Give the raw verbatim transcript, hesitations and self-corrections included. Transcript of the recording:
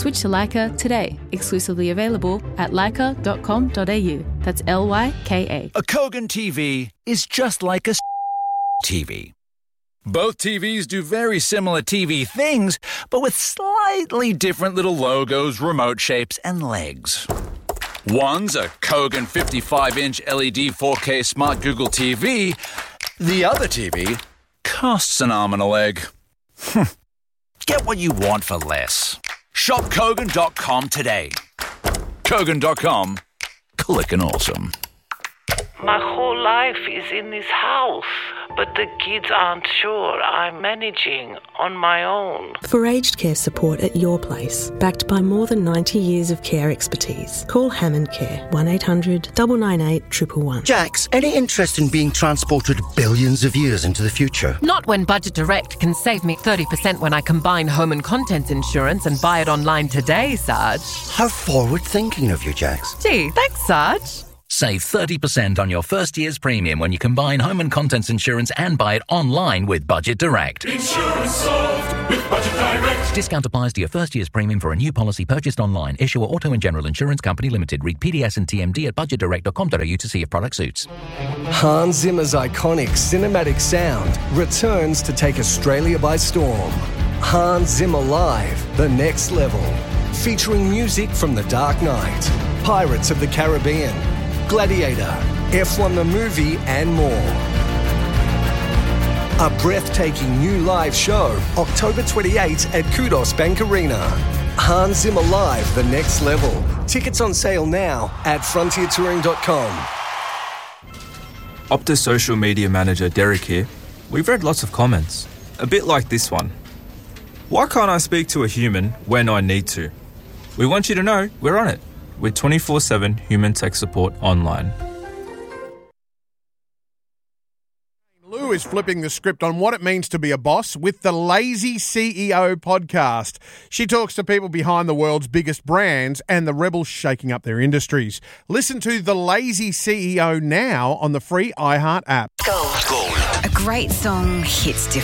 Switch to Leica today. Exclusively available at leica dot com dot a u. That's L Y K A. A Kogan T V is just like a T V. Both T Vs do very similar T V things, but with slightly different little logos, remote shapes, and legs. One's a Kogan fifty-five inch L E D four K Smart Google T V. The other T V costs an arm and a leg. Get what you want for less. Shop Kogan dot com today. Kogan dot com. Clickin' awesome. My whole life is in this house, but the kids aren't sure I'm managing on my own. For aged care support at your place, backed by more than ninety years of care expertise, call Hammond Care, one eight hundred nine nine eight one one one. Jax, any interest in being transported billions of years into the future? Not when Budget Direct can save me thirty percent when I combine home and contents insurance and buy it online today, Sarge. How forward-thinking of you, Jax. Gee, thanks, Sarge. Save thirty percent on your first year's premium when you combine home and contents insurance and buy it online with Budget Direct. Insurance solved with Budget Direct. Discount applies to your first year's premium for a new policy purchased online. Issuer Auto and General Insurance Company Limited. Read P D S and T M D at budget direct dot com dot a u to see if product suits. Hans Zimmer's iconic cinematic sound returns to take Australia by storm. Hans Zimmer Live, The Next Level. Featuring music from The Dark Knight, Pirates of the Caribbean, Gladiator, F one the movie, and more. A breathtaking new live show, October twenty-eighth at Kudos Bank Arena. Hans Zimmer Live, The Next Level. Tickets on sale now at frontier touring dot com. Optus social media manager Derek here. We've read lots of comments, a bit like this one. Why can't I speak to a human when I need to? We want you to know we're on it with twenty-four seven human tech support online. Lou is flipping the script on what it means to be a boss with the Lazy C E O podcast. She talks to people behind the world's biggest brands and the rebels shaking up their industries. Listen to The Lazy C E O now on the free iHeart app. Gold. Gold. A great song hits different.